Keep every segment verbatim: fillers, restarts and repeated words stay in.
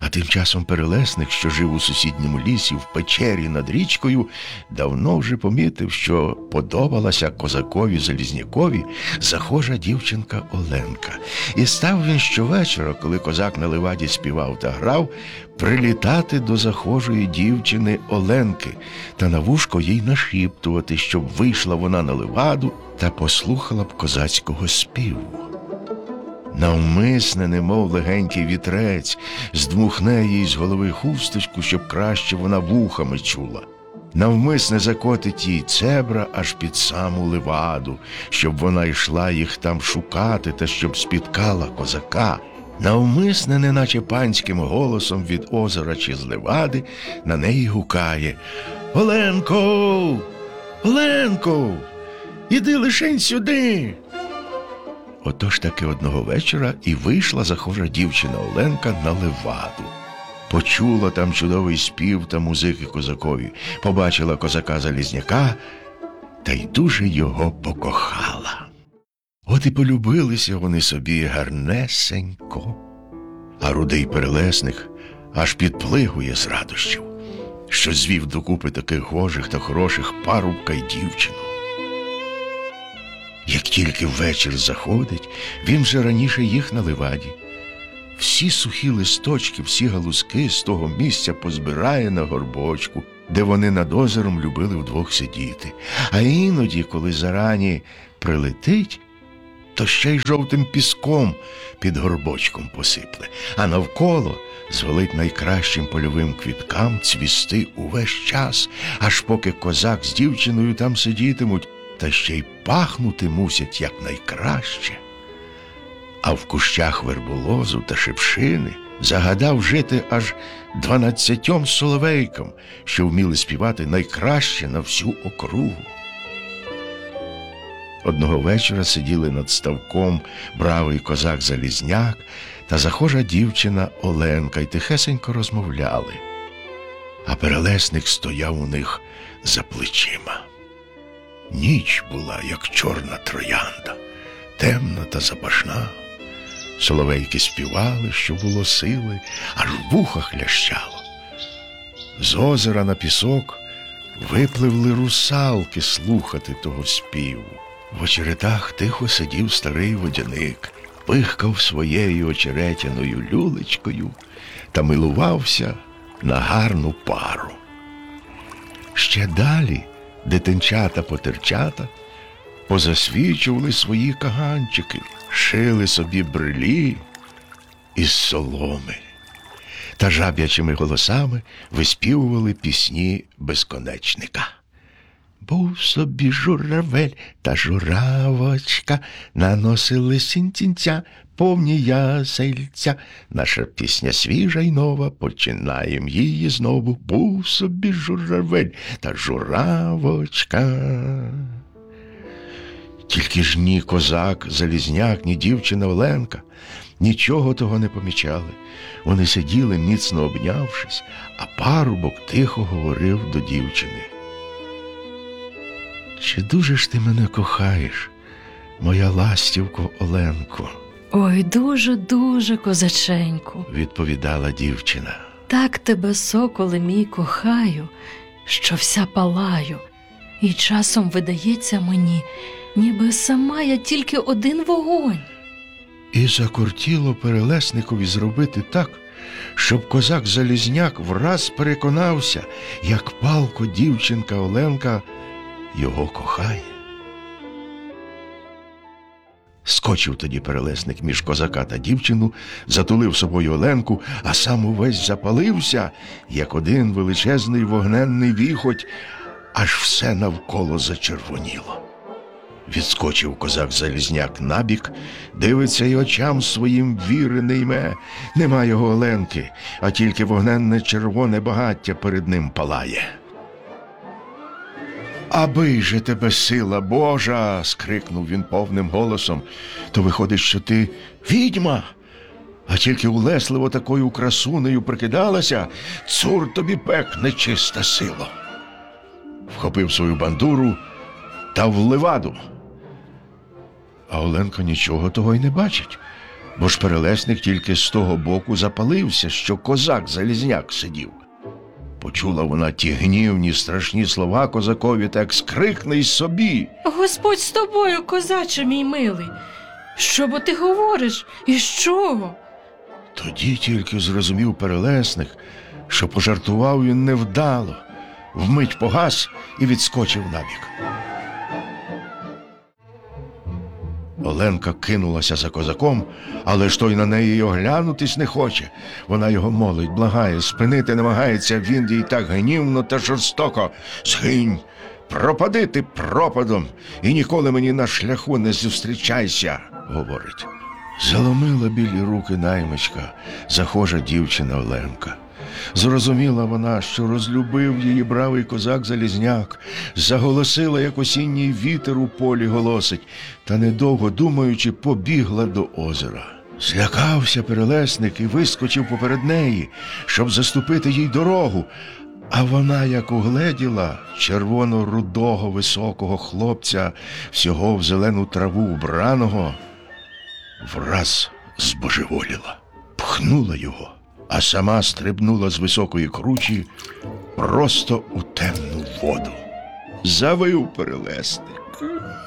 А тим часом Перелесник, що жив у сусідньому лісі в печері над річкою, давно вже помітив, що подобалася козакові Залізнякові захожа дівчинка Оленка. І став він щовечора, коли козак на леваді співав та грав, прилітати до захожої дівчини Оленки та на вушко їй нашіптувати, щоб вийшла вона на леваду та послухала б козацького співу. Навмисне, немов легенький вітрець, здмухне їй з голови хусточку, щоб краще вона вухами чула. Навмисне закотить їй цебра аж під саму леваду, щоб вона йшла їх там шукати та щоб спіткала козака. Навмисне, неначе панським голосом від озера чи з левади, на неї гукає: «Оленко! Оленко! Іди лишень сюди!» Отож таки одного вечора і вийшла захожа дівчина Оленка на леваду. Почула там чудовий спів та музики козакові, побачила козака Залізняка та й дуже його покохала. От і полюбилися вони собі гарнесенько. А рудий Перелесник аж підплигує з радощів, що звів докупи таких гожих та хороших парубка й дівчину. Як тільки вечір заходить, він вже раніше їх на леваді. Всі сухі листочки, всі галузки з того місця позбирає на горбочку, де вони над озером любили вдвох сидіти. А іноді, коли зарані прилетить, то ще й жовтим піском під горбочком посипле, а навколо звелить найкращим польовим квіткам цвісти увесь час, аж поки козак з дівчиною там сидітимуть, та ще й пахнути мусять якнайкраще. А в кущах верболозу та шипшини загадав жити аж дванадцятьом соловейкам, що вміли співати найкраще на всю округу. Одного вечора сиділи над ставком бравий козак Залізняк та захожа дівчина Оленка й тихесенько розмовляли. А Перелесник стояв у них за плечима. Ніч була, як чорна троянда, темна та запашна. Соловейки співали, що було сили, аж в вухах лящало. З озера на пісок випливли русалки слухати того співу. В очеретах тихо сидів старий водяник, пихкав своєю очеретяною люлечкою та милувався на гарну пару. Ще далі дитинчата-потерчата позасвічували свої каганчики, шили собі брилі із соломи та жаб'ячими голосами виспівували пісні безконечника. Був собі журавель та журавочка, наносили сінцінця повні ясельця. Наша пісня свіжа й нова, починаєм її знову. Був собі журавель та журавочка. Тільки ж ні козак Залізняк, ні дівчина Оленка нічого того не помічали. Вони сиділи, міцно обнявшись, а парубок тихо говорив до дівчини: «Чи дуже ж ти мене кохаєш, моя ластівко Оленко?» «Ой, дуже-дуже, козаченьку», – відповідала дівчина. «Так тебе, соколе мій, кохаю, що вся палаю, і часом видається мені, ніби сама я тільки один вогонь». І закортіло Перелесникові зробити так, щоб козак Залізняк враз переконався, як палко дівчинка Оленка його кохає. Скочив тоді Перелесник між козака та дівчину, затулив собою Оленку, а сам увесь запалився, як один величезний вогненний віхоть, аж все навколо зачервоніло. Відскочив козак Залізняк набік, дивиться й очам своїм віри не йме. Нема його Оленки, а тільки вогненне червоне багаття перед ним палає. «Аби же тебе сила Божа!» – скрикнув він повним голосом. «То виходить, що ти відьма, а тільки улесливо такою красунею прикидалася, цур тобі пек, нечиста сила!» Вхопив свою бандуру та в леваду. А Оленка нічого того й не бачить. бо ж перелесник тільки з того боку запалився, що козак-залізняк сидів. Почула вона ті гнівні, страшні слова козакові, так скрикне й собі. Господь з тобою, козаче мій милий. Що бо ти говориш? І з чого? Тоді тільки зрозумів перелесник, що пожартував він невдало, вмить погас і відскочив набік. Оленка кинулася за козаком, але ж той на неї й оглянутись не хоче. Вона його молить, благає, спинити намагається, він їй так гнівно та жорстоко. «Згинь, пропади ти пропадом, і ніколи мені на шляху не зустрічайся», — говорить. Заломила білі руки наймичка, захожа дівчина Оленка. Зрозуміла вона, що розлюбив її бравий козак-залізняк, заголосила, як осінній вітер у полі голосить, та, недовго думаючи, побігла до озера. Злякався перелесник і вискочив поперед неї, щоб заступити їй дорогу, а вона, як угледіла червоно-рудого високого хлопця, всього в зелену траву вбраного, враз збожеволіла, пхнула його, а сама стрибнула з високої кручі просто у темну воду. Завив перелесник,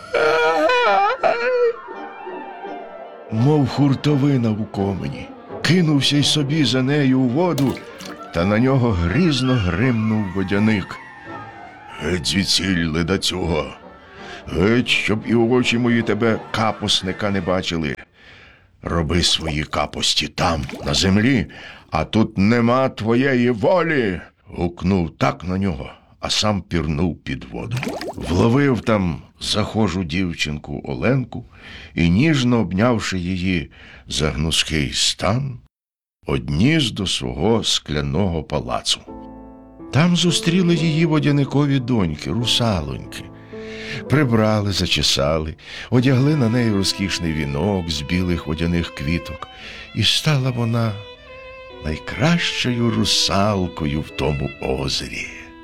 мов хуртовина в комені, кинувся й собі за нею у воду, та на нього грізно гримнув водяник. «Геть звідсіль, ледацюго! Геть, щоб і очі мої тебе, капусника, не бачили! Роби свої капості там, на землі, а тут нема твоєї волі!» Гукнув так на нього, а сам пірнув під воду. Вловив там захожу дівчинку Оленку і, ніжно обнявши її за гнузкий стан, одніс до свого скляного палацу. Там зустріли її водяникові доньки, русалоньки. Прибрали, зачесали, одягли на неї розкішний вінок з білих водяних квіток, і стала вона найкращою русалкою в тому озері.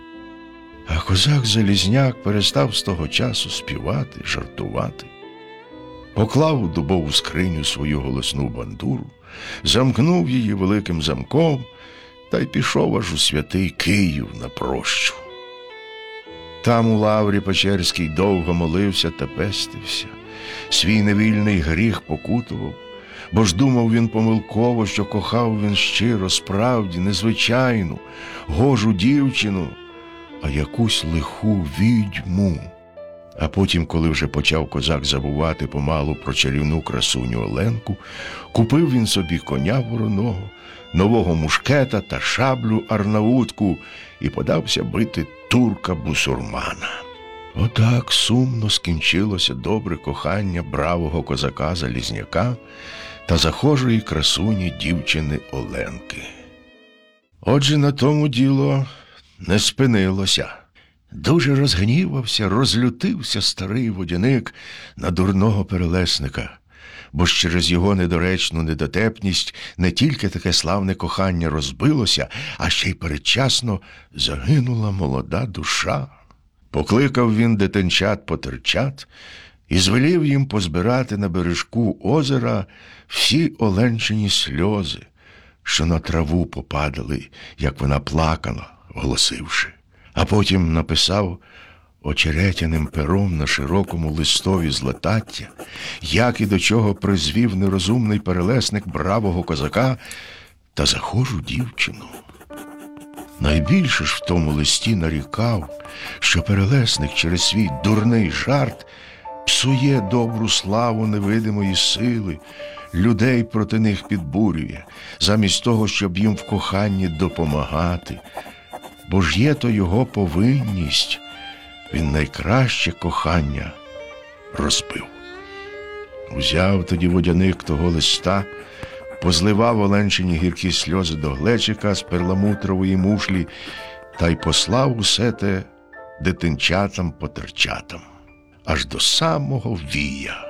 А козак-залізняк перестав з того часу співати, жартувати. Поклав у дубову скриню свою голосну бандуру, замкнув її великим замком та й пішов аж у святий Київ на прощу. Там у лаврі Печерській довго молився та пестився, свій невільний гріх покутував, бо ж думав він помилково, що кохав він щиро, справді, незвичайну, гожу дівчину, а якусь лиху відьму. А потім, коли вже почав козак забувати помалу про чарівну красуню Оленку, купив він собі коня вороного, нового мушкета та шаблю арнаутку і подався бити турка-бусурмана. Отак сумно скінчилося добре кохання бравого козака-залізняка та захожої красуні дівчини Оленки. Отже, на тому діло не спинилося. Дуже розгнівався, розлютився старий водяник на дурного перелесника, бо ж через його недоречну недотепність не тільки таке славне кохання розбилося, а ще й передчасно загинула молода душа. Покликав він дитинчат-потерчат і звелів їм позбирати на бережку озера всі Оленчині сльози, що на траву попадали, як вона плакала, голосивши. А потім написав очеретяним пером на широкому листові з латаття, як і до чого призвів нерозумний перелесник бравого козака та захожу дівчину. Найбільше ж в тому листі нарікав, що перелесник через свій дурний жарт псує добру славу невидимої сили, людей проти них підбурює, замість того, щоб їм в коханні допомагати. Бо ж є то його повинність, він найкраще кохання розбив. Узяв тоді водяник того листа, позливав Оленчині гіркі сльози до глечика з перламутрової мушлі та й послав усе те дитинчатам-потерчатам, аж до самого вія.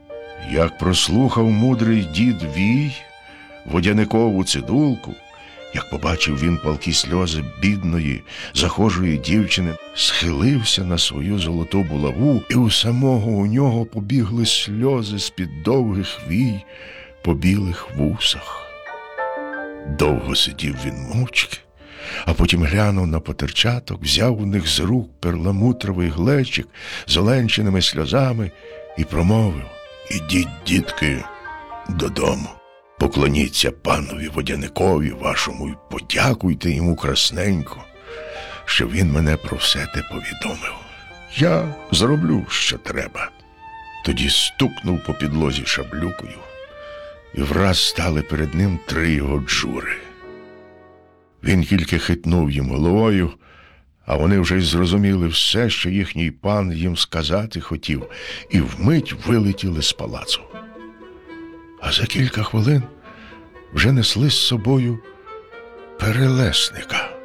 Як прослухав мудрий дід Вій водяникову цидулку, Як побачив він палкі сльози бідної, захожої дівчини, схилився на свою золоту булаву, і у самого у нього побігли сльози з-під довгих вій по білих вусах. Довго сидів він мовчки, а потім глянув на потерчаток, взяв у них з рук перламутровий глечик з оленчиними сльозами і промовив: «Ідіть, дітки, додому. Поклоніться панові Водяникові вашому і подякуйте йому красненько, що він мене про все те повідомив. Я зроблю, що треба». Тоді стукнув по підлозі шаблюкою, і враз стали перед ним три його джури. Він тільки хитнув їм головою, а вони вже й зрозуміли все, що їхній пан їм сказати хотів, і вмить вилетіли з палацу. А за кілька хвилин вже несли з собою перелесника.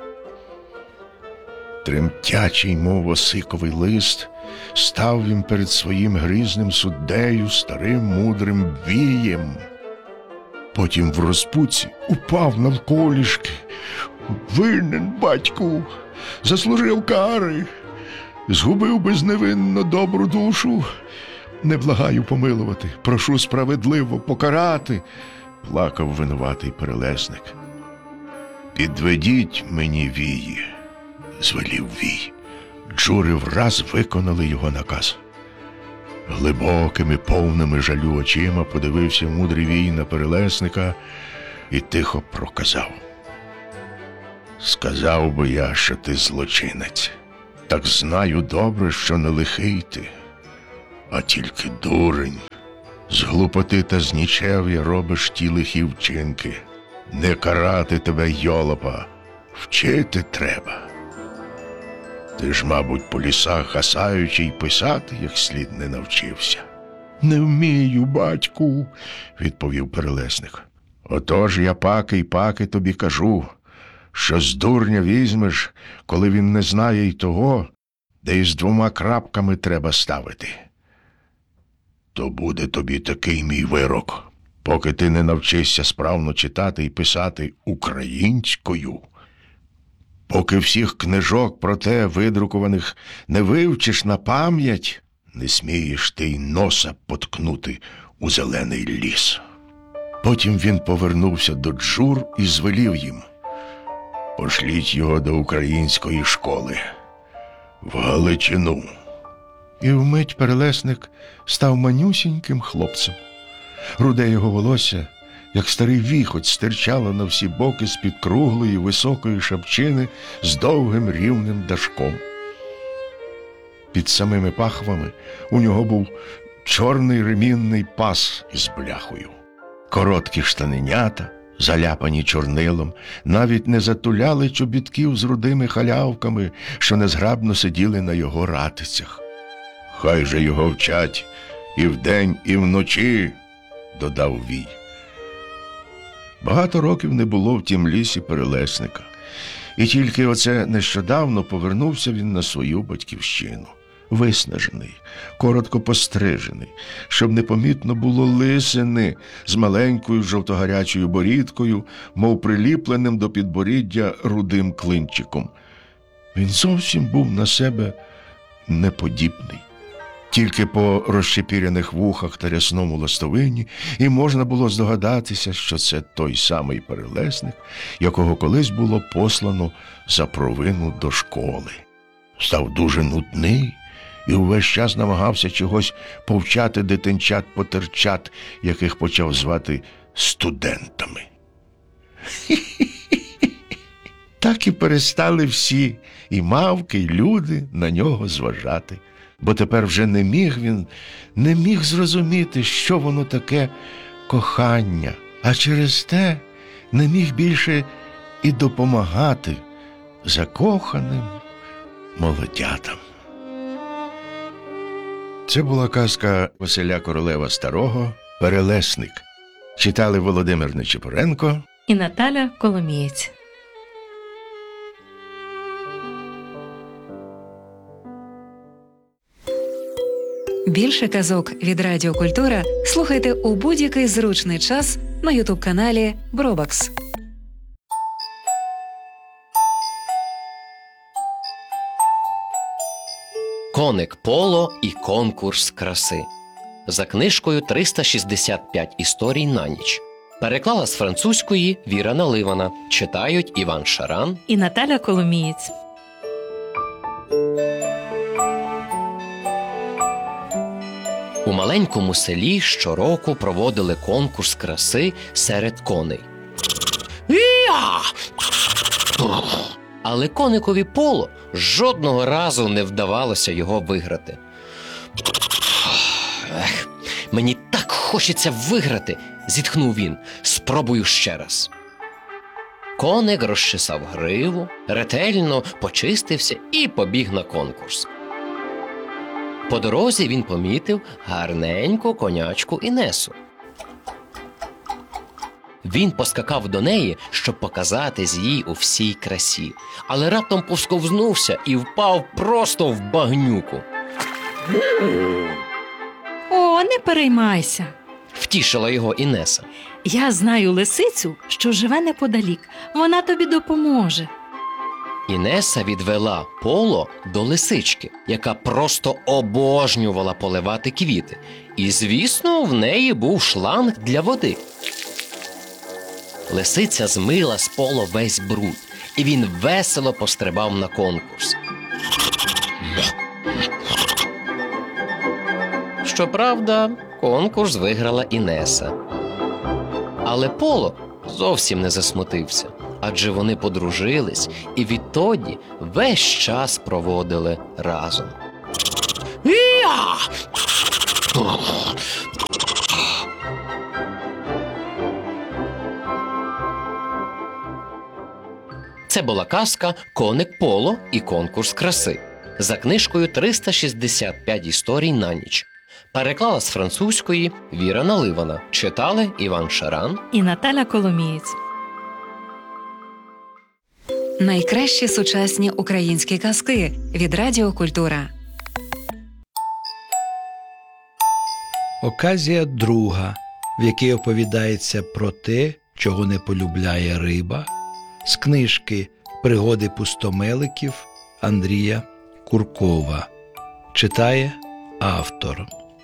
Тремтячий, мов осиковий лист, став він перед своїм грізним суддею, старим мудрим вієм. Потім в розпуці упав навколішки. «Винен, батьку, заслужив кари, згубив безневинно добру душу. Не благаю помилувати, прошу справедливо покарати», – плакав винуватий перелесник. «Підведіть мені вії», – звелів вій. Джури враз виконали його наказ. Глибокими, повними жалю очима подивився мудрий вій на перелесника і тихо проказав: «Сказав би я, що ти злочинець, так знаю добре, що не лихий ти, а тільки дурень. З глупоти та з нічев'я робиш ті лихі вчинки. Не карати тебе, йолопа, вчити треба. Ти ж, мабуть, по лісах гасаючи й писати як слід не навчився». «Не вмію, батьку», – відповів перелесник. «Отож я паки й паки тобі кажу, що з дурня візьмеш, коли він не знає й того, де й з двома крапками треба ставити. То буде тобі такий мій вирок. Поки ти не навчишся справно читати і писати українською, поки всіх книжок про те видрукованих не вивчиш на пам'ять, не смієш ти й носа поткнути у зелений ліс». Потім він повернувся до джур і звелів їм: «Пошліть його до української школи, в Галичину». І вмить перелесник став манюсіньким хлопцем. Руде його волосся, як старий віхоть, стирчало на всі боки з-під круглої високої шапчини з довгим рівним дашком. Під самими пахвами у нього був чорний ремінний пас із бляхою. Короткі штаненята, заляпані чорнилом, навіть не затуляли чобітків з рудими халявками, що незграбно сиділи на його ратицях. «Хай же його вчать і вдень, і вночі», – додав вій. Багато років не було в тім лісі перелесника, і тільки оце нещодавно повернувся він на свою батьківщину. Виснажений, коротко пострижений, щоб непомітно було лисини з маленькою жовтогарячою борідкою, мов приліпленим до підборіддя рудим клинчиком. Він зовсім був на себе неподібний. Тільки по розчепіряних вухах та рясному ластовині і можна було здогадатися, що це той самий перелесник, якого колись було послано за провину до школи. Став дуже нудний і увесь час намагався чогось повчати дитинчат-потерчат, яких почав звати студентами. Так і перестали всі, і мавки, і люди, на нього зважати. Бо тепер вже не міг він, не міг зрозуміти, що воно таке кохання, а через те не міг більше і допомагати закоханим молодятам. Це була казка Василя Королева Старого «Перелесник». Читали Володимир Нечипоренко і Наталя Коломієць. Більше казок від Радіо Культура слухайте у будь-який зручний час на ютуб-каналі Бробакс. Коник Поло і конкурс краси. За книжкою триста шістдесят п'ять історій на ніч. Переклала з французької Віра Наливана. Читають Іван Шаран і Наталя Коломієць. У маленькому селі щороку проводили конкурс краси серед коней. Але коникові Поло жодного разу не вдавалося його виграти. Ех, мені так хочеться виграти, зітхнув він. Спробую ще раз. Коник розчесав гриву, ретельно почистився і побіг на конкурс. По дорозі він помітив гарненьку конячку Інесу. Він поскакав до неї, щоб показатись їй у всій красі, але раптом посковзнувся і впав просто в багнюку. О, не переймайся. Втішила його Інеса. Я знаю лисицю, що живе неподалік. Вона тобі допоможе. Інеса відвела Поло до лисички, яка просто обожнювала поливати квіти. І, звісно, в неї був шланг для води. Лисиця змила з Поло весь бруд, і він весело пострибав на конкурс. Щоправда, конкурс виграла Інеса. Але Поло зовсім не засмутився, адже вони подружились і відтоді весь час проводили разом. Це була казка «Коник Поло і конкурс краси» за книжкою триста шістдесят п'ять історій на ніч. Переклала з французької Віра Наливана. Читали Іван Шаран і Наталя Коломієць. Найкращі сучасні українські казки від Радіо Культура. Оказія друга, в якій оповідається про те, чого не полюбляє риба, з книжки «Пригоди пустомеликів» Андрія Куркова. Читає автор.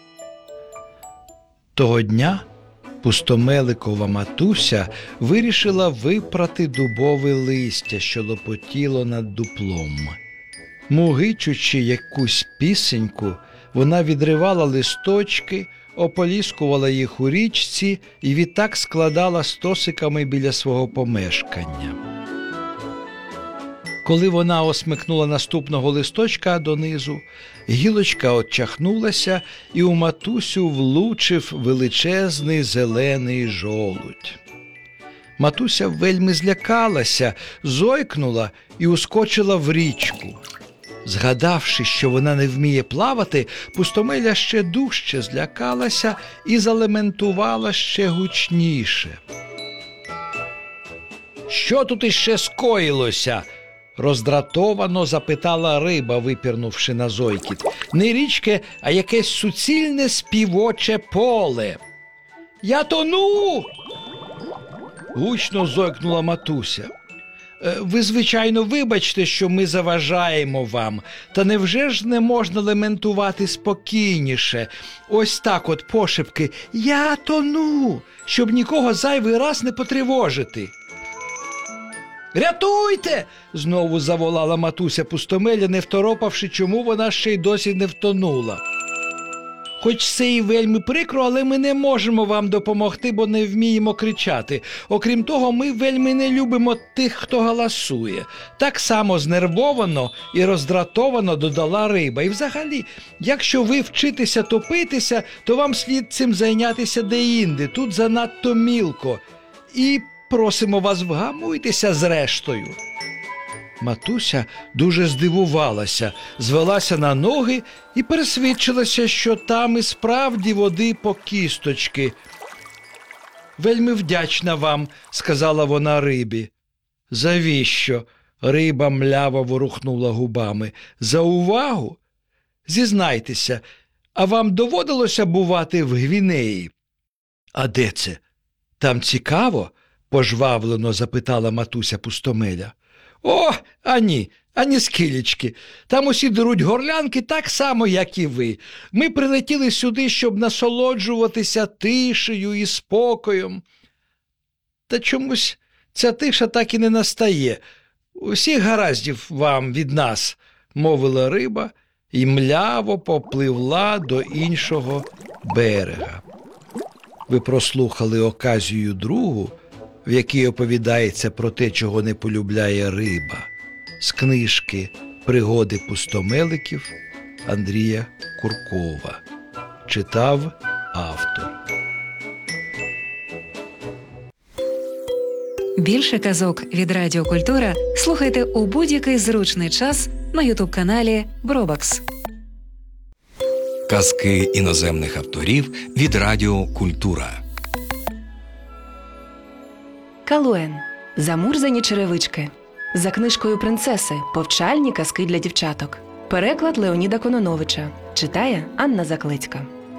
Того дня пустомеликова матуся вирішила випрати дубове листя, що лопотіло над дуплом. Мугичучи якусь пісеньку, вона відривала листочки, ополіскувала їх у річці і відтак складала стосиками біля свого помешкання. Коли вона осмикнула наступного листочка донизу, гілочка отчахнулася, і у матусю влучив величезний зелений жолудь. Матуся вельми злякалася, зойкнула і ускочила в річку. Згадавши, що вона не вміє плавати, пустомеля ще дужче злякалася і залементувала ще гучніше. «Що тут іще скоїлося?» – роздратовано запитала риба, випірнувши на зойкіт. «Не річки, а якесь суцільне співоче поле». «Я тону!» – гучно зойкнула матуся. «Ви, звичайно, вибачте, що ми заважаємо вам, та невже ж не можна лементувати спокійніше? Ось так от пошепки «Я тону!», щоб нікого зайвий раз не потривожити». «Рятуйте!» – знову заволала матуся пустомеля, не второпавши, чому вона ще й досі не втонула. «Хоч це і вельми прикро, але ми не можемо вам допомогти, бо не вміємо кричати. Окрім того, ми вельми не любимо тих, хто галасує». Так само знервовано і роздратовано додала риба. «І взагалі, якщо ви вчитеся топитися, то вам слід цим зайнятися деінде, тут занадто мілко. І просимо вас, вгамуйтеся зрештою». Матуся дуже здивувалася, звелася на ноги і пересвідчилася, що там і справді води по кісточки. «Вельми вдячна вам», – сказала вона рибі. «Завіщо?» – риба мляво ворухнула губами. «За увагу? Зізнайтеся, а вам доводилося бувати в Гвінеї?» «А де це? Там цікаво?» – пожвавлено запитала матуся пустомеля. О, а ні, ані скілечки. Там усі деруть горлянки так само, як і ви. Ми прилетіли сюди, щоб насолоджуватися тишею і спокоєм. Та чомусь ця тиша так і не настає. Усіх гараздів вам від нас, мовила риба і мляво попливла до іншого берега. Ви прослухали оказію другу, в якій оповідається про те, чого не полюбляє риба, з книжки «Пригоди пустомеликів» Андрія Куркова. Читав автор. Більше казок від Радіо Культура слухайте у будь-який зручний час на ютуб-каналі Бробакс. Казки іноземних авторів від Радіо Культура. Калуен. Замурзані черевички. За книжкою принцеси. Повчальні казки для дівчаток. Переклад Леоніда Кононовича. Читає Анна Заклицька.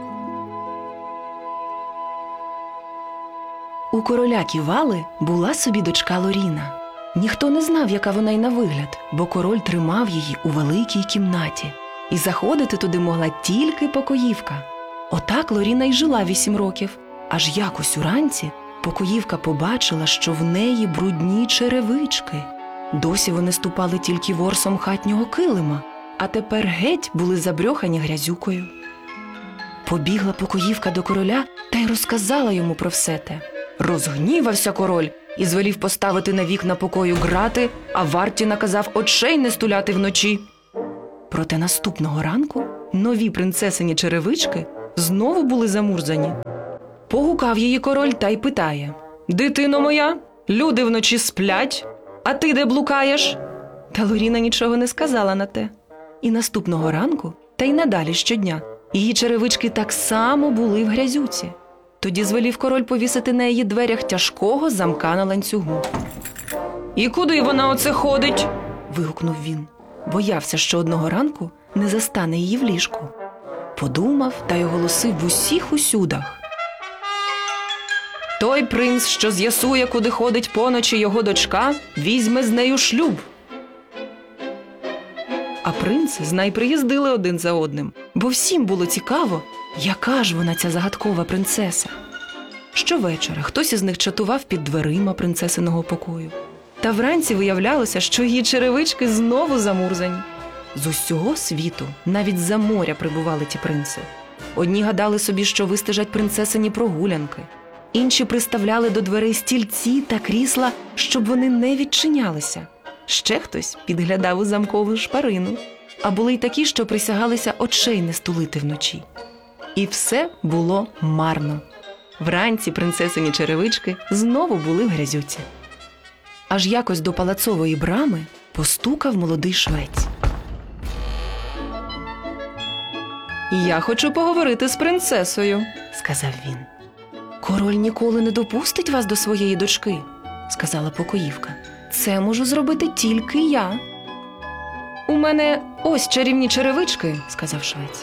У короля Ківали була собі дочка Лоріна. Ніхто не знав, яка вона й на вигляд, бо король тримав її у великій кімнаті. І заходити туди могла тільки покоївка. Отак Лоріна й жила вісім років. Аж якось уранці покоївка побачила, що в неї брудні черевички. Досі вони ступали тільки ворсом хатнього килима, а тепер геть були забрьохані грязюкою. Побігла покоївка до короля та й розказала йому про все те. Розгнівався король і звелів поставити на вікна покою грати, а варті наказав очей не стуляти вночі. Проте наступного ранку нові принцесині черевички знову були замурзані. Погукав її король та й питає: «Дитино моя, люди вночі сплять, а ти де блукаєш?» Та Лоріна нічого не сказала на те. І наступного ранку, та й надалі щодня, її черевички так само були в грязюці. Тоді звелів король повісити на її дверях тяжкого замка на ланцюгу. «І куди вона оце ходить?» – вигукнув він. Боявся, що одного ранку не застане її в ліжку. Подумав та й оголосив в усіх усюдах: «Той принц, що з'ясує, куди ходить поночі його дочка, візьме з нею шлюб». А принци, знай, приїздили один за одним, бо всім було цікаво, яка ж вона ця загадкова принцеса. Щовечора хтось із них чатував під дверима принцесиного покою. Та вранці виявлялося, що її черевички знову замурзані. З усього світу, навіть з-за моря прибували ті принци. Одні гадали собі, що вистежать принцесині прогулянки. Інші приставляли до дверей стільці та крісла, щоб вони не відчинялися. Ще хтось підглядав у замкову шпарину. А були й такі, що присягалися очей не стулити вночі. І все було марно. Вранці принцесині черевички знову були в грязюці. Аж якось до палацової брами постукав молодий швець. «Я хочу поговорити з принцесою», – сказав він. «Король ніколи не допустить вас до своєї дочки», – сказала покоївка. «Це можу зробити тільки я». «У мене ось чарівні черевички», – сказав швець.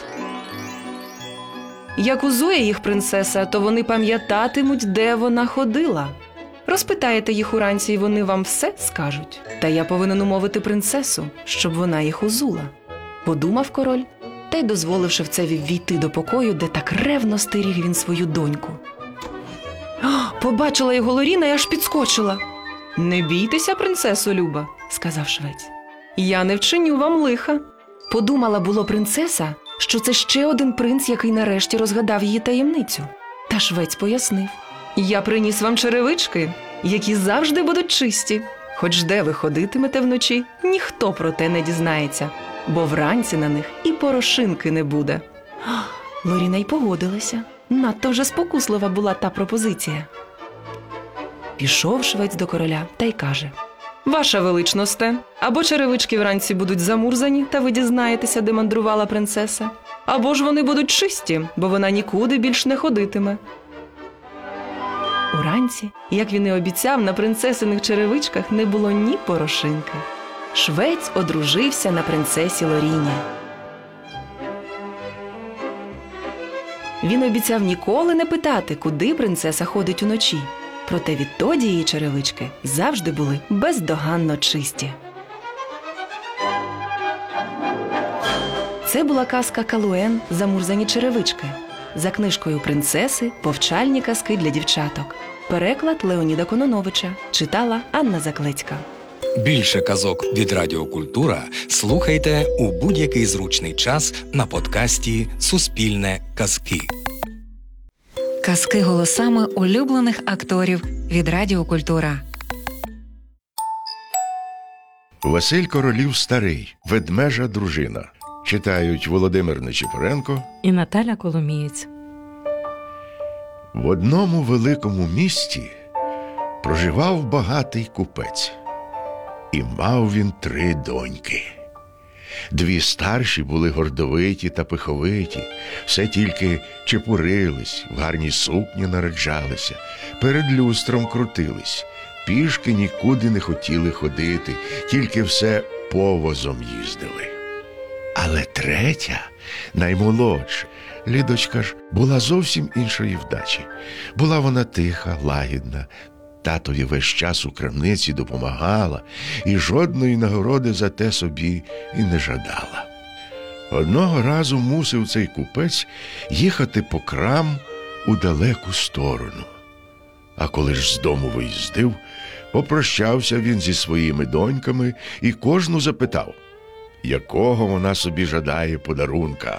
«Як узує їх принцеса, то вони пам'ятатимуть, де вона ходила. Розпитаєте їх уранці, і вони вам все скажуть. Та я повинен умовити принцесу, щоб вона їх узула». Подумав король, та й дозволив шевцеві ввійти до покою, де так ревно стеріг він свою доньку. О, побачила його Лоріна і аж підскочила. «Не бійтеся, принцесо Люба», – сказав швець. «Я не вчиню вам лиха». Подумала було принцеса, що це ще один принц, який нарешті розгадав її таємницю. Та швець пояснив: «Я приніс вам черевички, які завжди будуть чисті. Хоч де ви ходитимете вночі, ніхто про те не дізнається, бо вранці на них і порошинки не буде». Лоріна й погодилася. Надто вже спокуслива була та пропозиція. Пішов швець до короля та й каже: «Ваша величносте, або черевички вранці будуть замурзані, та ви дізнаєтеся, де мандрувала принцеса, або ж вони будуть чисті, бо вона нікуди більш не ходитиме». Уранці, як він і обіцяв, на принцесиних черевичках не було ні порошинки. Швець одружився на принцесі Лоріні. Він обіцяв ніколи не питати, куди принцеса ходить уночі. Проте відтоді її черевички завжди були бездоганно чисті. Це була казка «Калуен. Замурзані черевички» за книжкою принцеси «Повчальні казки для дівчаток». Переклад Леоніда Кононовича. Читала Анна Заклецька. Більше казок від Радіо Культура слухайте у будь-який зручний час на подкасті «Суспільне казки». Казки голосами улюблених акторів від Радіо Культура. Василь Королів старий. Ведмежа дружина. Читають Володимир Нечипоренко І Наталя Коломієць. В одному великому місті проживав багатий купець. І мав він три доньки. Дві старші були гордовиті та пиховиті, все тільки чепурились, в гарній сукні наряджалися, перед люстром крутились, пішки нікуди не хотіли ходити, тільки все повозом їздили. Але третя, наймолодша, Лідочка ж, була зовсім іншої вдачі. Була вона тиха, лагідна, татові весь час у крамниці допомагала і жодної нагороди за те собі і не жадала. Одного разу мусив цей купець їхати по крам у далеку сторону. А коли ж з дому виїздив, попрощався він зі своїми доньками і кожну запитав, якого вона собі жадає подарунка.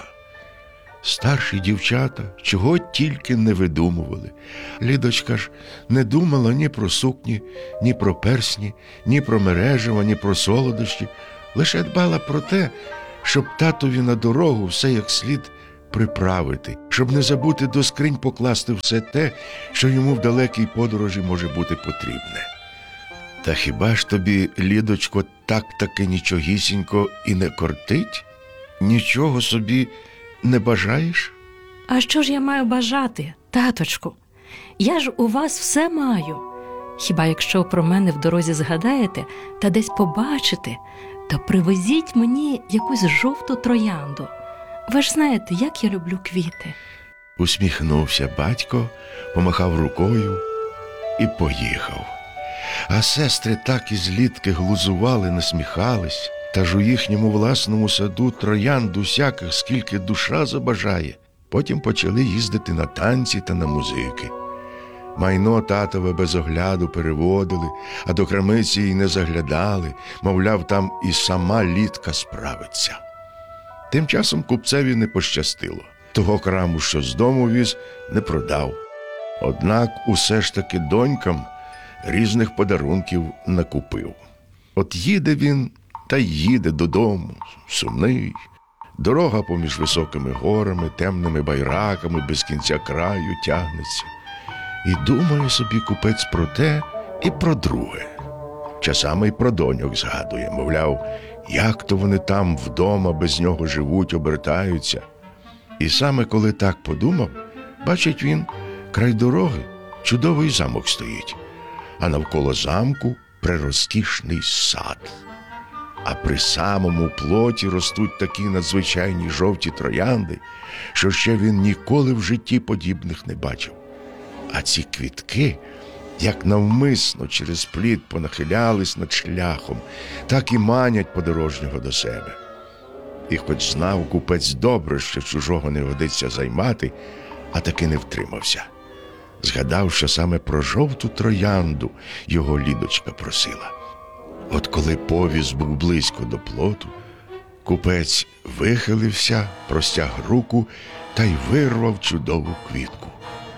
Старші дівчата чого тільки не видумували. Лідочка ж не думала ні про сукні, ні про персні, ні про мережева, ні про солодощі. Лише дбала про те, щоб татові на дорогу все як слід приправити, щоб не забути до скринь покласти все те, що йому в далекій подорожі може бути потрібне. Та хіба ж тобі, Лідочко, так-таки нічогісінько і не кортить? Нічого собі не бажаєш? А що ж я маю бажати, таточку? Я ж у вас все маю. Хіба якщо про мене в дорозі згадаєте та десь побачите, то привезіть мені якусь жовту троянду. Ви ж знаєте, як я люблю квіти. Усміхнувся батько, помахав рукою і поїхав. А сестри так і злітки глузували, насміхались, та ж у їхньому власному саду троянд усяких, скільки душа забажає. Потім почали їздити на танці та на музики. Майно татове без огляду переводили, а до крамиці й не заглядали, мовляв, там і сама Лідка справиться. Тим часом купцеві не пощастило. Того краму, що з дому віз, не продав. Однак усе ж таки донькам різних подарунків накупив. От їде він та й їде додому, сумний. Дорога поміж високими горами, темними байраками без кінця краю тягнеться. І думає собі купець про те і про друге. Часами й про доньок згадує, мовляв, як то вони там вдома без нього живуть, обертаються. І саме коли так подумав, бачить він, край дороги чудовий замок стоїть, а навколо замку прерозкішний сад. А при самому плоті ростуть такі надзвичайні жовті троянди, що ще він ніколи в житті подібних не бачив. А ці квітки, як навмисно через плід понахилялись над шляхом, так і манять подорожнього до себе. І хоч знав купець добре, що чужого не годиться займати, а таки не втримався. Згадав, що саме про жовту троянду його Лідочка просила. От коли повіз був близько до плоту, купець вихилився, простяг руку та й вирвав чудову квітку.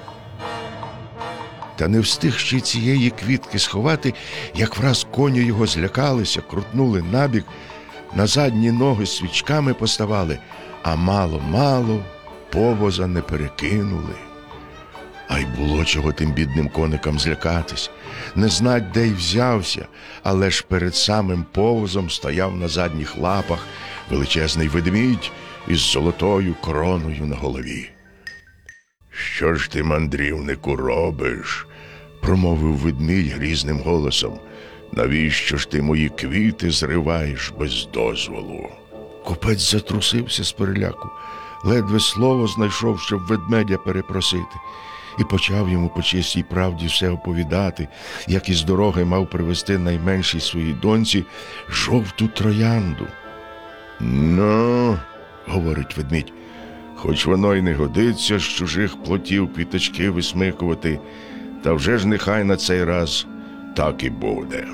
Та не встиг ще цієї квітки сховати, як враз коні його злякалися, крутнули набік, на задні ноги свічками поставали, а мало-мало повоза не перекинули. А й було чого тим бідним коникам злякатись. Не знать, де й взявся, але ж перед самим повозом стояв на задніх лапах величезний ведмідь із золотою короною на голові. «Що ж ти, мандрівнику, робиш?» – промовив ведмідь грізним голосом. «Навіщо ж ти мої квіти зриваєш без дозволу?» Купець затрусився з переляку, ледве слово знайшов, щоб ведмедя перепросити, і почав йому по чистій правді все оповідати, як із дороги мав привезти найменшій своїй доньці жовту троянду. «Ну, говорить ведмідь, хоч воно й не годиться з чужих плотів квіточки висмикувати, та вже ж нехай на цей раз так і буде.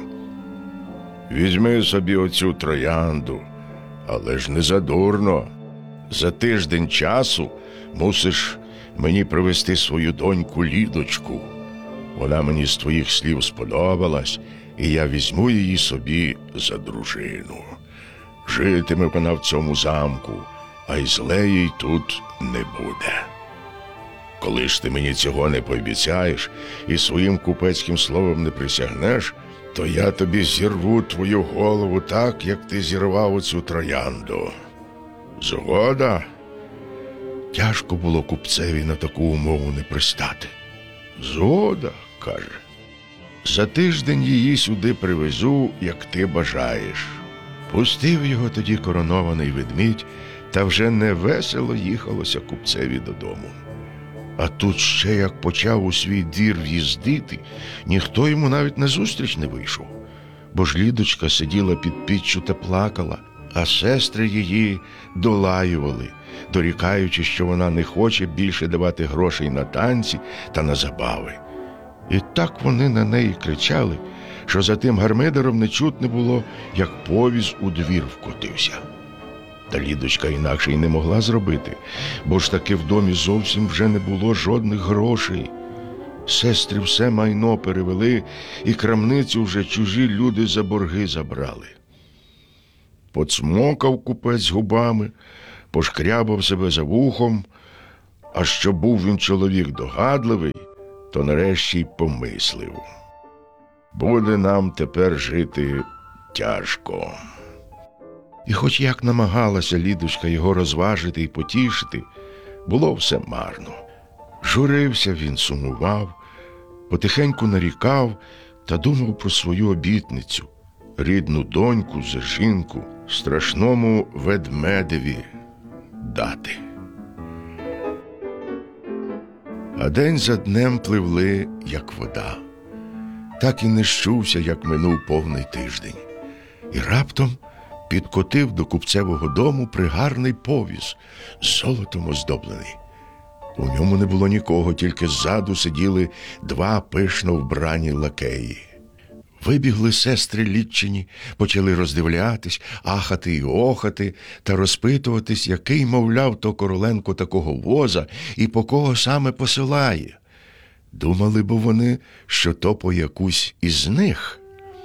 Візьми собі оцю троянду, але ж не задурно. За тиждень часу мусиш мені привезти свою доньку Лідочку. Вона мені з твоїх слів сподобалась, і я візьму її собі за дружину. Житиме вона в цьому замку, а й зле їй тут не буде. Коли ж ти мені цього не пообіцяєш і своїм купецьким словом не присягнеш, то я тобі зірву твою голову так, як ти зірвав оцю троянду. Згода? Тяжко було купцеві на таку умову не пристати. Згода, каже. За тиждень її сюди привезу, як ти бажаєш. Пустив його тоді коронований ведмідь, та вже не весело їхалося купцеві додому. А тут ще як почав у свій двір в'їздити, ніхто йому навіть назустріч не вийшов. Бо ж Лідочка сиділа під піччю та плакала, а сестри її долаювали, дорікаючи, що вона не хоче більше давати грошей на танці та на забави. І так вони на неї кричали, що за тим гармидером не чутно було, як повіз у двір вкотився. Та Лідочка інакше й не могла зробити, бо ж таки в домі зовсім вже не було жодних грошей. Сестри все майно перевели, і крамницю вже чужі люди за борги забрали. Поцмокав купець губами, пошкрябав себе за вухом, а що був він чоловік догадливий, то нарешті й помислив. Буде нам тепер жити тяжко. І хоч як намагалася Лідочка його розважити і потішити, було все марно. Журився він, сумував, потихеньку нарікав та думав про свою обітницю, рідну доньку, Зержинку, страшному ведмедеві дати. А день за днем пливли, як вода. Так і не щувся, як минув повний тиждень. І раптом підкотив до купцевого дому пригарний повіз, золотом оздоблений. У ньому не було нікого, тільки ззаду сиділи два пишно вбрані лакеї. Вибігли сестри Лідчині, почали роздивлятись, ахати й охати та розпитуватись, який, мовляв, то Короленко такого воза і по кого саме посилає. Думали бо вони, що то по якусь із них.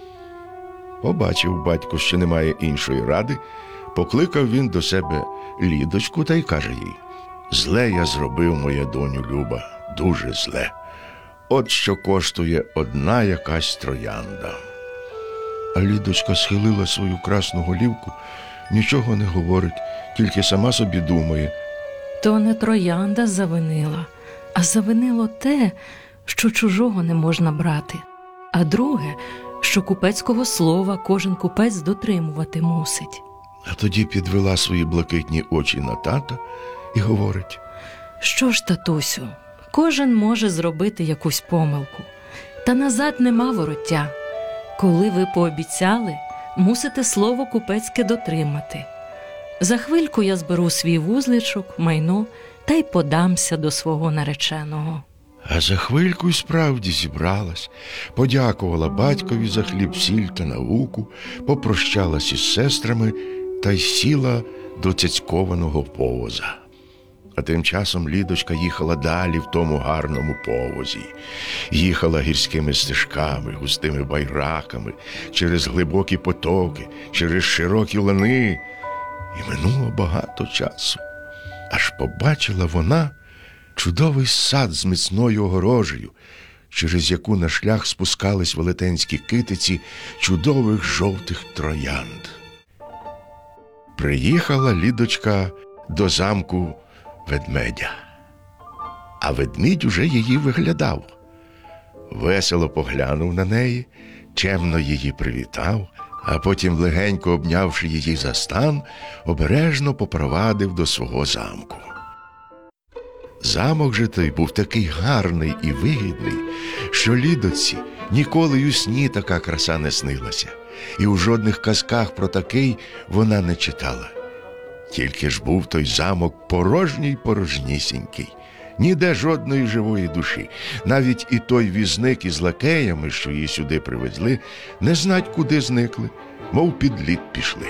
Побачив батько, що немає іншої ради, покликав він до себе Лідочку та й каже їй: «Зле я зробив, моя доню Люба, дуже зле. От що коштує одна якась троянда». А Лідочка схилила свою красну голівку, нічого не говорить, тільки сама собі думає: То не троянда завинила, а завинило те, що чужого не можна брати. А друге, що купецького слова кожен купець дотримувати мусить. А тоді підвела свої блакитні очі на тата і говорить: Що ж, татусю, кожен може зробити якусь помилку, та назад нема вороття. Коли ви пообіцяли, мусите слово купецьке дотримати. За хвильку я зберу свій вузличок, майно та й подамся до свого нареченого. А за хвильку й справді зібралась, подякувала батькові за хліб-сіль та науку, попрощалась із сестрами та й сіла до цяцькованого повоза. А тим часом Лідочка їхала далі в тому гарному повозі. Їхала гірськими стежками, густими байраками, через глибокі потоки, через широкі лани. І минуло багато часу. Аж побачила вона чудовий сад з міцною огорожею, через яку на шлях спускались велетенські китиці чудових жовтих троянд. Приїхала Лідочка до замку ведмедя. А ведмідь уже її виглядав. Весело поглянув на неї, чемно її привітав, а потім, легенько обнявши її за стан, обережно попровадив до свого замку. Замок же той був такий гарний і вигідний, що Лідоці ніколи й у сні така краса не снилася, і у жодних казках про такий вона не читала. Тільки ж був той замок порожній-порожнісінький. Ніде жодної живої душі. Навіть і той візник із лакеями, що її сюди привезли, не знать, куди зникли, мов під лід пішли.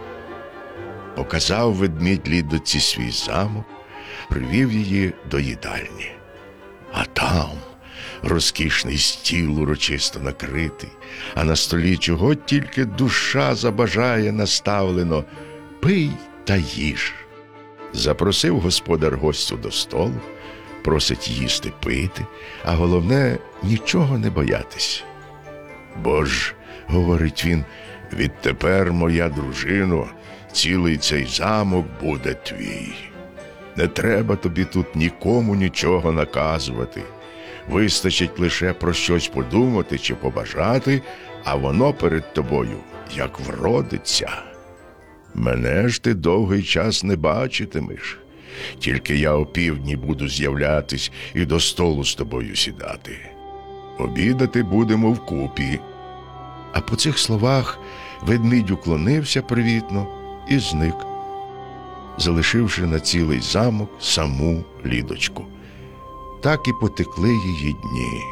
Показав ведмідь лідоці свій замок, привів її до їдальні. А там розкішний стіл урочисто накритий, а на столі чого тільки душа забажає наставлено – пий та їж. Запросив господар гостю до столу, просить їсти, пити, а головне – нічого не боятись. Бо ж, говорить він, відтепер, моя дружино, цілий цей замок буде твій. Не треба тобі тут нікому нічого наказувати. Вистачить лише про щось подумати чи побажати, а воно перед тобою як вродиться. Мене ж ти довгий час не бачитимеш. Тільки я опівдні буду з'являтись і до столу з тобою сідати. Обідати будемо вкупі. А по цих словах ведмідь уклонився привітно і зник, залишивши на цілий замок саму Лідочку. Так і потекли її дні.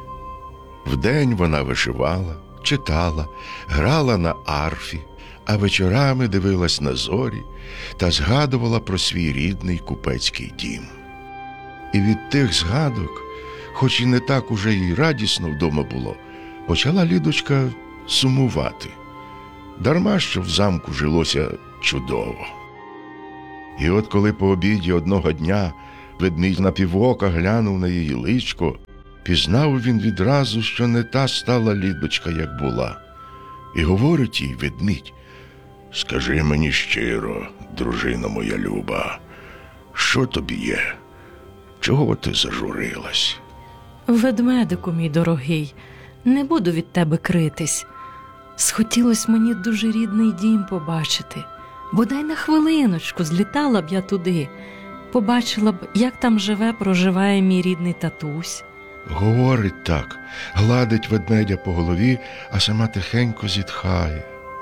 Вдень вона вишивала, читала, грала на арфі, а вечорами дивилась на зорі та згадувала про свій рідний купецький дім. І від тих згадок, хоч і не так уже їй радісно вдома було, почала Лідочка сумувати. Дарма що в замку жилося чудово. І от коли по обіді одного дня ведмідь напівока глянув на її личко, пізнав він відразу, що не та стала Лідочка, як була. І говорить їй ведмідь: «Скажи мені щиро, дружино моя люба, що тобі є? Чого ти зажурилась?» Ведмедику, мій дорогий, не буду від тебе критись. Схотілось мені дуже рідний дім побачити. Бодай на хвилиночку злітала б я туди, побачила б, як там живе, проживає мій рідний татусь. Говорить так, гладить ведмедя по голові, а сама тихенько зітхає.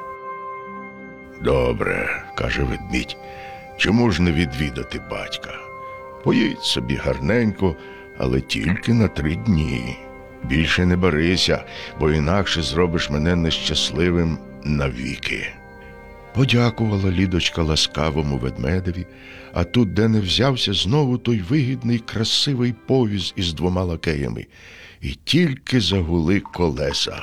«Добре, – каже ведмідь, – чому ж не відвідати батька? Поїдь собі гарненько, але тільки на три дні. Більше не барися, бо інакше зробиш мене нещасливим навіки». Подякувала Лідочка ласкавому ведмедеві, а тут, де не взявся, знову той вигідний красивий повіз із двома лакеями, і тільки загули колеса.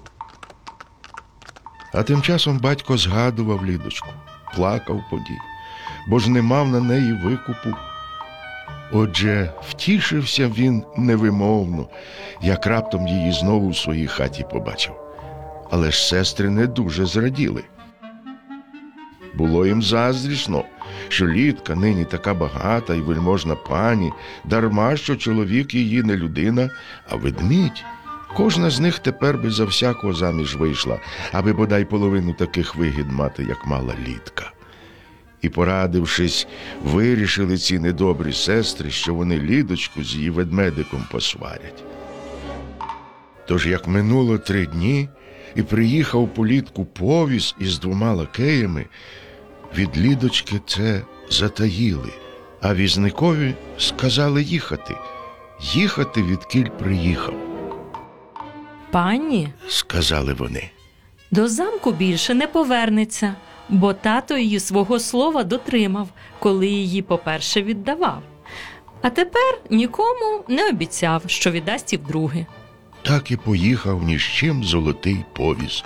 А тим часом батько згадував Лідочку, плакав подій, бо ж не мав на неї викупу. Отже, втішився він невимовно, як раптом її знову в своїй хаті побачив. Але ж сестри не дуже зраділи. Було їм заздрісно, що Лідка нині така багата і вельможна пані, дарма що чоловік її не людина, а ведмідь. Кожна з них тепер би за всякого заміж вийшла, аби бодай половину таких вигід мати, як мала Лідка. І, порадившись, вирішили ці недобрі сестри, що вони Лідочку з її ведмедиком посварять. Тож, як минуло три дні, і приїхав по Лідку повіз із двома лакеями, від Лідочки це затаїли, а візникові сказали їхати, їхати, відкіль приїхав. «Пані, – сказали вони, – до замку більше не повернеться, бо тато її свого слова дотримав, коли її поперше віддавав. А тепер нікому не обіцяв, що віддасть і вдруге». Так і поїхав ні з чим золотий повіз.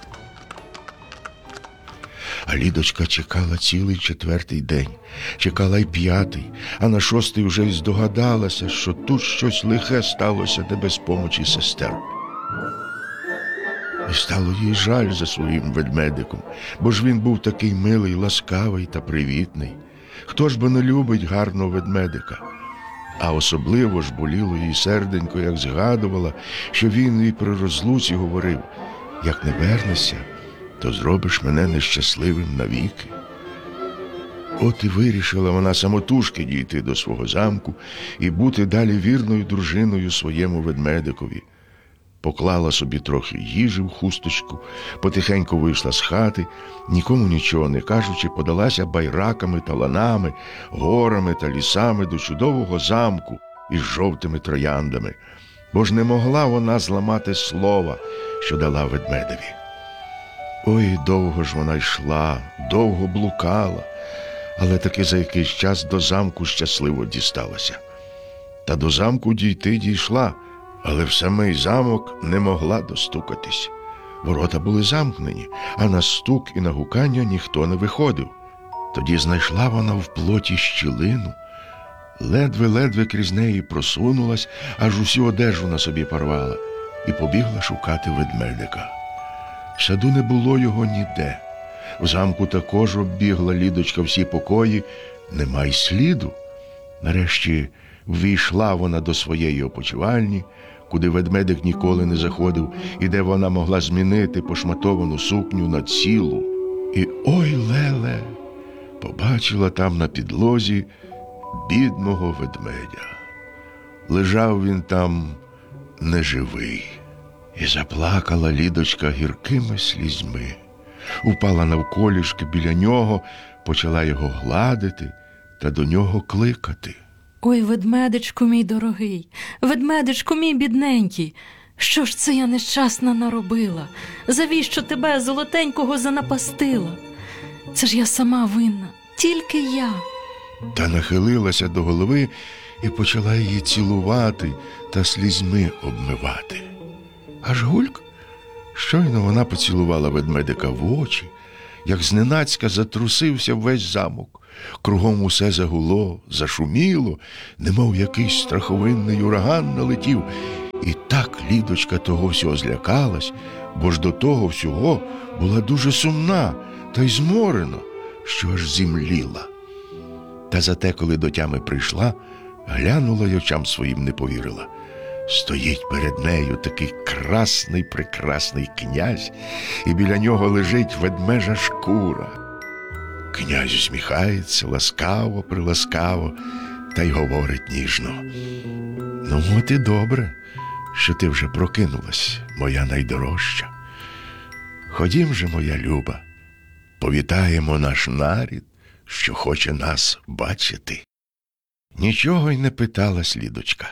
А Лідочка чекала цілий четвертий день, чекала й п'ятий, а на шостий вже й здогадалася, що тут щось лихе сталося, де без помочі сестер. І стало їй жаль за своїм ведмедиком, бо ж він був такий милий, ласкавий та привітний. Хто ж би не любить гарного ведмедика? А особливо ж боліло їй серденько, як згадувала, що він їй при розлуці говорив: «Як не вернешся, то зробиш мене нещасливим навіки». От і вирішила вона самотужки дійти до свого замку і бути далі вірною дружиною своєму ведмедикові. поклала собі трохи їжі в хусточку, потихеньку вийшла з хати, нікому нічого не кажучи, подалася байраками та ланами, горами та лісами до чудового замку із жовтими трояндами, бо ж не могла вона зламати слова, що дала ведмедеві. Ой, довго ж вона йшла, довго блукала, але таки за якийсь час до замку щасливо дісталася. Та до замку дійти дійшла, але в самий замок не могла достукатись. Ворота були замкнені, а на стук і на гукання ніхто не виходив. Тоді знайшла вона в плоті щілину, ледве-ледве крізь неї просунулась, аж усю одежу на собі порвала, і побігла шукати ведмедика. В саду не було його ніде. В замку також оббігла Лідочка всі покої, нема й сліду. Нарешті ввійшла вона до своєї опочивальні, куди ведмедик ніколи не заходив, і де вона могла змінити пошматовану сукню на цілу. І ой, леле, побачила там на підлозі бідного ведмедя. Лежав він там неживий. І заплакала Лідочка гіркими слізьми. Упала навколішки біля нього, почала його гладити та до нього кликати. Ой, ведмедичку мій дорогий, ведмедичку мій бідненький, що ж це я нещасна наробила? Завіщо тебе золотенького занапастила? Це ж я сама винна, тільки я. Та нахилилася до голови і почала її цілувати та слізьми обмивати. Аж гульк, щойно вона поцілувала ведмедика в очі, як зненацька затрусився весь замок. Кругом усе загуло, зашуміло, немов якийсь страховинний ураган налетів. І так Лідочка того всього злякалась, бо ж до того всього була дуже сумна та й зморена, що аж зімліла. Та зате, коли до тями прийшла, глянула й очам своїм не повірила. Стоїть перед нею такий красний-прекрасний князь, і біля нього лежить ведмежа шкура. Князь усміхається ласкаво-приласкаво та й говорить ніжно: «Ну, от і добре, що ти вже прокинулась, моя найдорожча. Ходім же, моя люба, повітаємо наш нарід, що хоче нас бачити». Нічого й не питалась Лідочка.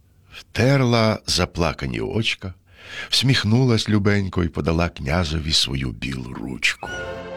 Втерла заплакані очка, всміхнулась любенько і подала князеві свою білу ручку.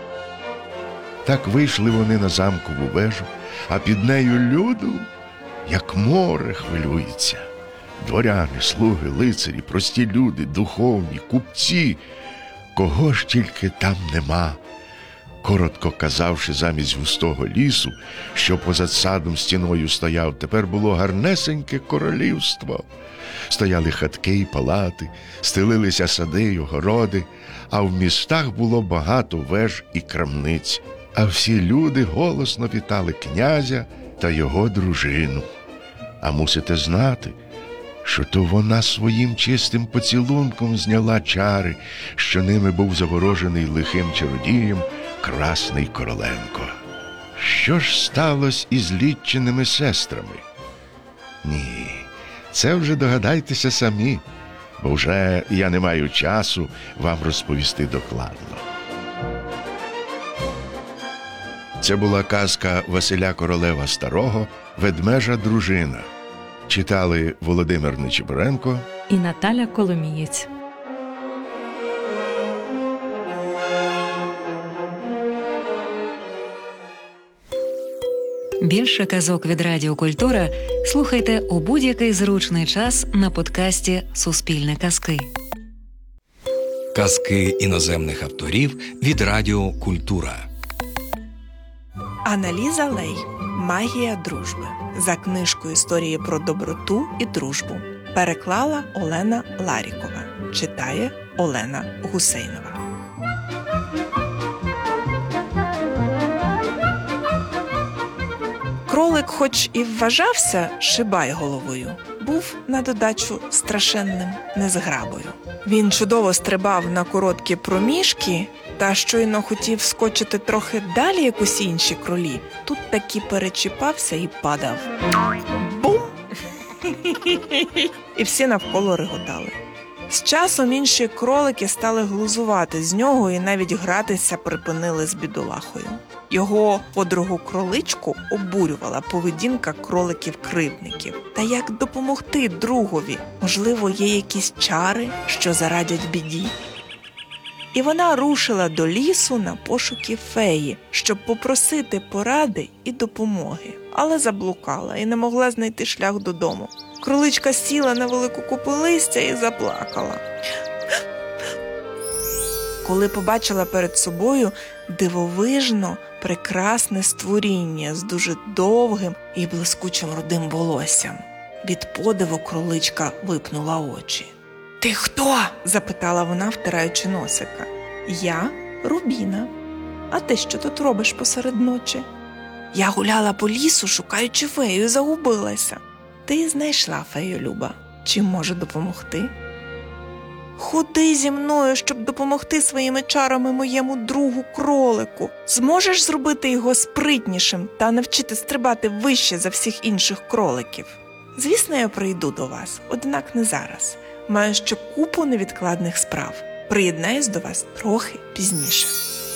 Так вийшли вони на замкову вежу, а під нею люду, як море, хвилюється. Дворяни, слуги, лицарі, прості люди, духовні, купці, кого ж тільки там нема. Коротко казавши, замість густого лісу, що позад садом стіною стояв, тепер було гарнесеньке королівство. Стояли хатки й палати, стелилися сади й огороди, а в містах було багато веж і крамниць. А всі люди голосно вітали князя та його дружину. А мусите знати, що то вона своїм чистим поцілунком зняла чари, що ними був заворожений лихим чародієм Красний Короленко. Що ж сталося із літчиними сестрами? Ні, це вже догадайтеся самі, бо вже я не маю часу вам розповісти докладно. Це була казка Василя Королева Старого «Ведмежа дружина». Читали Володимир Нечипоренко І Наталя Коломієць. Більше казок від Радіо Культура слухайте у будь-який зручний час на подкасті «Суспільне казки». Казки іноземних авторів від Радіо Культура. Аналіза Лей. Магія дружби. За книжкою «Історії про доброту і дружбу». Переклала Олена Ларікова. Читає Олена Гусейнова. Кролик, хоч і вважався шибай головою, був на додачу страшенним незграбою. Він чудово стрибав на короткі проміжки, та щойно хотів скочити трохи далі, як усі інші кролі, тут таки перечіпався і падав. Бум! І всі навколо реготали. З часом інші кролики стали глузувати з нього і навіть гратися припинили з бідолахою. Його подругу кроличку обурювала поведінка кроликів-кривдників. Та як допомогти другові? Можливо, є якісь чари, що зарадять біді? І вона рушила до лісу на пошуки феї, щоб попросити поради і допомоги. Але заблукала і не могла знайти шлях додому. Кроличка сіла на велику купу листя і заплакала. Коли побачила перед собою дивовижно прекрасне створіння з дуже довгим і блискучим рудим волоссям. Від подиву кроличка випнула очі. «Ти хто?» – запитала вона, втираючи носика. «Я Рубіна. А ти що тут робиш посеред ночі?» «Я гуляла по лісу, шукаючи фею, і загубилася». «Ти знайшла фею, Люба. Чим можу допомогти?» «Ходи зі мною, щоб допомогти своїми чарами моєму другу кролику. Зможеш зробити його спритнішим та навчити стрибати вище за всіх інших кроликів?» «Звісно, я прийду до вас, однак не зараз. Маю ще купу невідкладних справ. Приєднаюсь до вас трохи пізніше».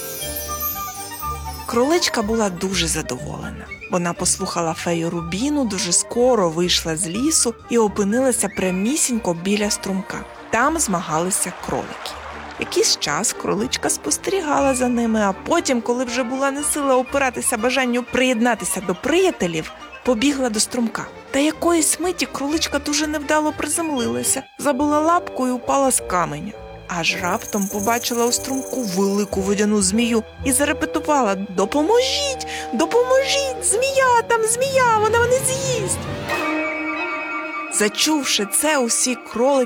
Кроличка була дуже задоволена. Вона послухала фею Рубіну, дуже скоро вийшла з лісу і опинилася прямісінько біля струмка. Там змагалися кролики. Якийсь час кроличка спостерігала за ними, а потім, коли вже була не сила опиратися бажанню приєднатися до приятелів, побігла до струмка. Та якоїсь миті кроличка дуже невдало приземлилася, забила лапку і упала з каменя. Аж раптом побачила у струмку велику водяну змію і зарепетувала: «Допоможіть! Допоможіть! Змія! Там змія! Вона мене з'їсть!» Зачувши це, усі кролики